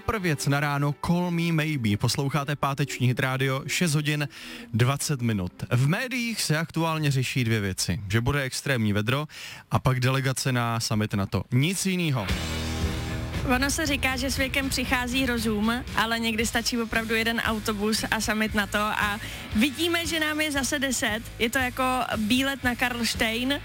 super věc na ráno, Call Me Maybe. Posloucháte páteční Hit Radio, 6 hodin 20 minut. V médiích se aktuálně řeší dvě věci. Že bude extrémní vedro a pak delegace na summit NATO. Nic jinýho. Ono se říká, že s věkem přichází rozum, ale někdy stačí opravdu jeden autobus a summit na to a vidíme, že nám je zase 10. Je to jako výlet na Karlštejn,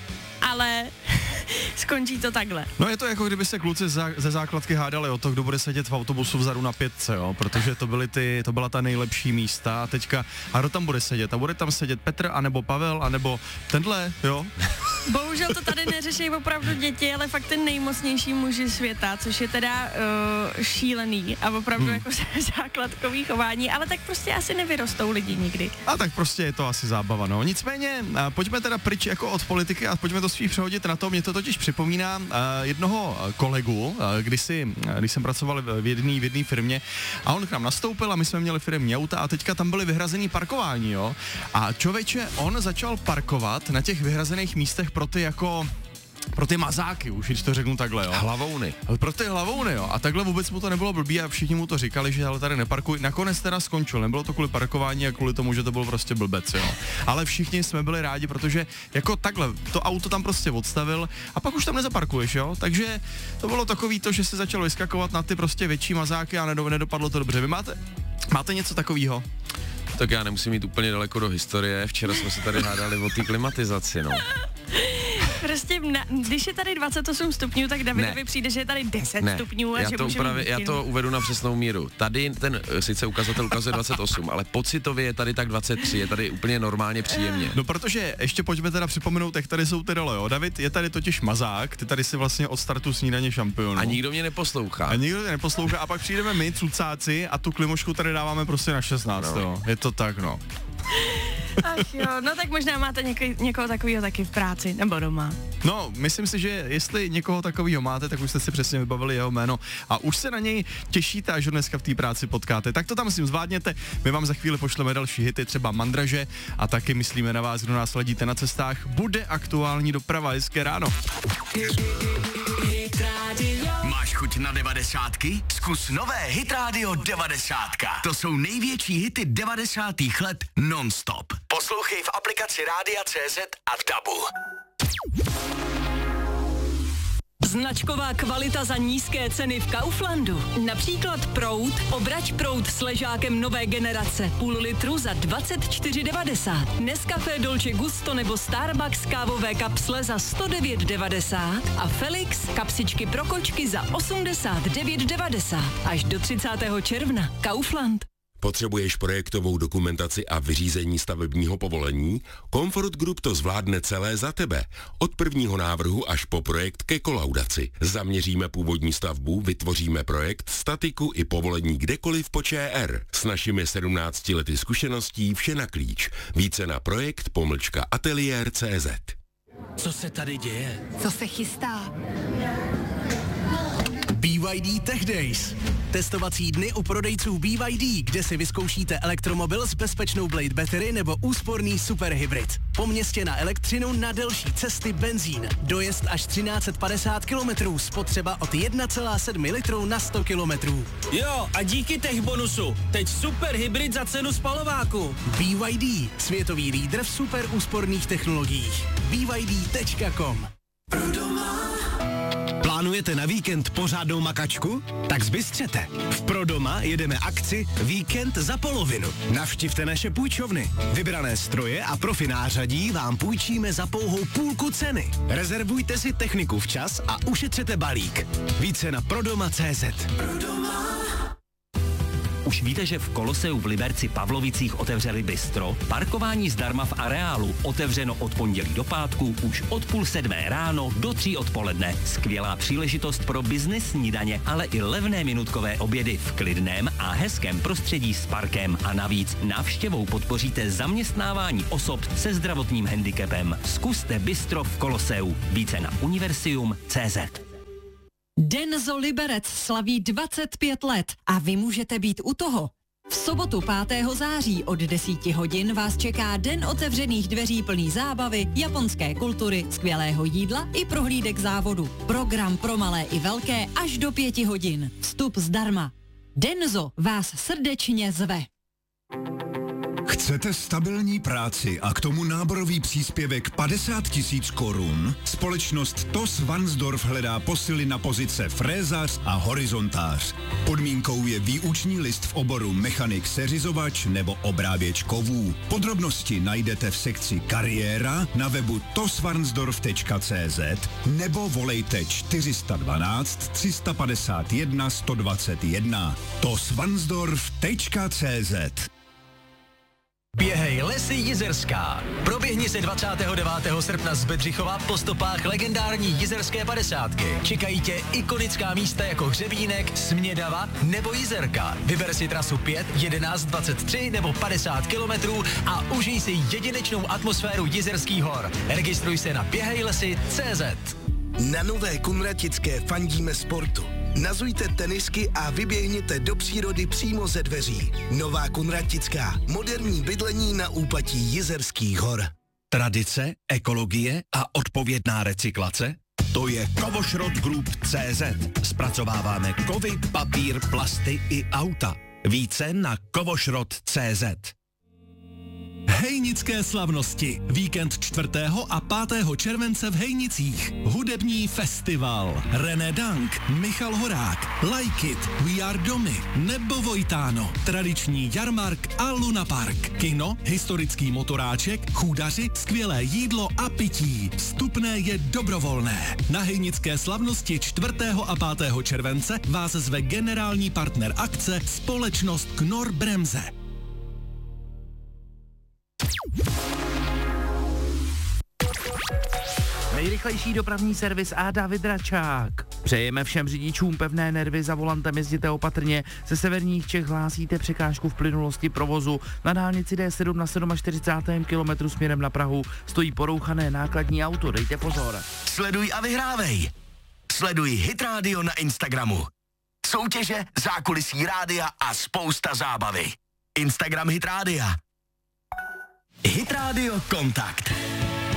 ale skončí to takhle. No je to jako kdyby se kluci ze základky hádali o to, kdo bude sedět v autobusu vzadu na 5, jo, protože to byla ta nejlepší místa a teďka, a kdo tam bude sedět? A bude tam sedět Petr, anebo Pavel, anebo tenhle, jo? Bohužel to tady neřeší opravdu děti, ale fakt ten nejmocnější muži světa, což je teda šílený a opravdu jako základkový chování, ale tak prostě asi nevyrostou lidi nikdy. A tak prostě je to asi zábava, no. Nicméně, pojďme teda pryč jako od politiky a pojďme to spíš přehodit na to. Mě to totiž připomíná jednoho kolegu, když jsem pracoval v jedné firmě a on k nám nastoupil a my jsme měli firemní auta a teďka tam byly vyhrazený parkování, jo. A člověče, on začal parkovat na těch vyhrazených místech pro ty mazáky, už když to řeknu takhle, jo. Hlavouny. Pro ty hlavouny, jo. A takhle vůbec mu to nebylo blbý a všichni mu to říkali, že ale tady neparkuj. Nakonec teda skončil, nebylo to kvůli parkování a kvůli tomu, že to byl prostě blbec, jo. Ale všichni jsme byli rádi, protože jako takhle, to auto tam prostě odstavil a pak už tam nezaparkuješ, jo. Takže to bylo takový to, že se začalo vyskakovat na ty prostě větší mazáky a nedopadlo to dobře. Vy máte něco takového? Tak já nemusím jít úplně daleko do historie, včera jsme se tady hádali o té klimatizaci, no. Prostě, když je tady 28 stupňů, tak Davidovi přijde, že je tady 10 stupňů a já to uvedu na přesnou míru. Tady ten sice ukazatel ukazuje 28, ale pocitově je tady tak 23, je tady úplně normálně příjemně. No protože ještě pojďme teda připomenout, jak tady jsou ty role, jo. David je tady totiž mazák, ty tady si vlastně od startu snídaně šampionu. A nikdo mě neposlouchá. A pak přijdeme my, cucáci, a tu klimošku tady dáváme prostě na 16, no. Jo. Je to tak, no. Ach jo, no tak možná máte někoho takového taky v práci, nebo doma. No, myslím si, že jestli někoho takového máte, tak už jste si přesně vybavili jeho jméno a už se na něj těšíte, až ho dneska v té práci potkáte. Tak to tam s ním zvládněte, my vám za chvíli pošleme další hity, třeba Mandraže a taky myslíme na vás, kdo nás sledíte na cestách. Bude aktuální doprava, hezké ráno. Máš chuť na 90? Zkus nové Hit Radio 90. To jsou největší hity 90. let non-stop. Poslouchej v aplikaci Rádia CZ a v DABu. Značková kvalita za nízké ceny v Kauflandu. Například proud, obrať proud s ležákem nové generace, půl litru za 24,90. Nescafé Dolce Gusto nebo Starbucks kávové kapsle za 109,90 a Felix kapsičky pro kočky za 89,90. Až do 30. června. Kaufland. Potřebuješ projektovou dokumentaci a vyřízení stavebního povolení? Comfort Group to zvládne celé za tebe. Od prvního návrhu až po projekt ke kolaudaci. Zaměříme původní stavbu, vytvoříme projekt, statiku i povolení kdekoliv po ČR. S našimi 17 lety zkušeností vše na klíč. Více na projekt-ateliér.cz. Co se tady děje? Co se chystá? BYD Tech Days. Testovací dny u prodejců BYD, kde si vyzkoušíte elektromobil s bezpečnou Blade Battery nebo úsporný superhybrid. Po městě na elektřinu, na delší cesty benzín. Dojezd až 1350 km, spotřeba od 1,7 litru na 100 km. Jo, a díky tech bonusu. Teď superhybrid za cenu spalováku. BYD, světový lídr v super úsporných technologiích. BYD.com. Plánujete na víkend pořádnou makačku? Tak zbystřete. V Prodoma jedeme akci Víkend za polovinu. Navštivte naše půjčovny. Vybrané stroje a profi nářadí vám půjčíme za pouhou půlku ceny. Rezervujte si techniku včas a ušetřete balík. Více na prodoma.cz. Už víte, že v Koloseu v Liberci Pavlovicích otevřeli bistro? Parkování zdarma v areálu. Otevřeno od pondělí do pátku, už od 6:30 ráno do 3 odpoledne. Skvělá příležitost pro biznis snídaně, ale i levné minutkové obědy v klidném a hezkém prostředí s parkem. A navíc návštěvou podpoříte zaměstnávání osob se zdravotním handicapem. Zkuste bistro v Koloseu. Více na universium.cz. Denzo Liberec slaví 25 let a vy můžete být u toho. V sobotu 5. září od 10 hodin vás čeká den otevřených dveří plný zábavy, japonské kultury, skvělého jídla i prohlídek závodu. Program pro malé i velké až do 5 hodin. Vstup zdarma. Denzo vás srdečně zve. Chcete stabilní práci a k tomu náborový příspěvek 50 000 korun? Společnost TOS Vansdorf hledá posily na pozice frézař a horizontář. Podmínkou je výuční list v oboru mechanik seřizovač nebo obráběč kovů. Podrobnosti najdete v sekci kariéra na webu tosvansdorf.cz nebo volejte 412 351 121 tosvansdorf.cz. Běhej Lesy Jizerská. Proběhni se 29. srpna z Bedřichova po stopách legendární Jizerské 50. Čekají tě ikonická místa jako Hřebínek, Smědava nebo Jizerka. Vyber si trasu 5, 11, 23 nebo 50 kilometrů a užij si jedinečnou atmosféru Jizerských hor. Registruj se na běhejlesy.cz. Na Nové Kunratické fandíme sportu. Nazujte tenisky a vyběhněte do přírody přímo ze dveří. Nová Kunratická. Moderní bydlení na úpatí Jizerských hor. Tradice, ekologie a odpovědná recyklace? To je Kovošrot Group.cz. Zpracováváme kovy, papír, plasty i auta. Více na kovošrot.cz. Hejnické slavnosti. Víkend 4. a 5. července v Hejnicích. Hudební festival. René Dank, Michal Horák, Like It, We Are Domy nebo Vojtáno. Tradiční jarmark a Luna Park. Kino, historický motoráček, chůdaři, skvělé jídlo a pití. Vstupné je dobrovolné. Na Hejnické slavnosti 4. a 5. července vás zve generální partner akce společnost Knorr Bremse. Nejrychlejší dopravní servis a David Račák. Přejeme všem řidičům pevné nervy, za volantem jezděte opatrně, ze severních Čech hlásíte překážku v plynulosti provozu, na dálnici D7 na 47. kilometru směrem na Prahu stojí porouchané nákladní auto, dejte pozor. Sleduj a vyhrávej. Sleduj Hit Radio na Instagramu. Soutěže, zákulisí rádia a spousta zábavy. Instagram Hit Rádia. Hit Radio Kontakt.